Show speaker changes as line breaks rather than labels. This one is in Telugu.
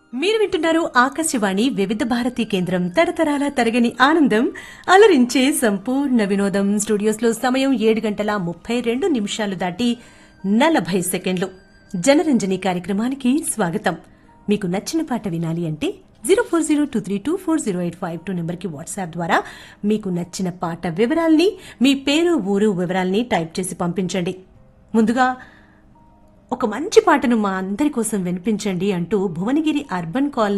మీరు వింటున్నారు ఆకాశవాణి వివిధ భారతి కేంద్రం తరతరాల తరగని ఆనందం అలరించే సంపూర్ణ వినోదం. స్టూడియోస్ లో సమయం 7:32 దాటి 40 సెకండ్లు. జనరంజని కార్యక్రమానికి స్వాగతం. మీకు నచ్చిన పాట వినాలి అంటే 0402324085 నెంబర్కి వాట్సాప్ ద్వారా మీకు నచ్చిన పాట వివరాల్ని, మీ పేరు ఊరు వివరాల్ని టైప్ చేసి పంపించండి. ముందుగా ఒక మంచి పాటను మా అందరి కోసం వినిపించండి అంటూ భువనగిరి అర్బన్ కాలనీ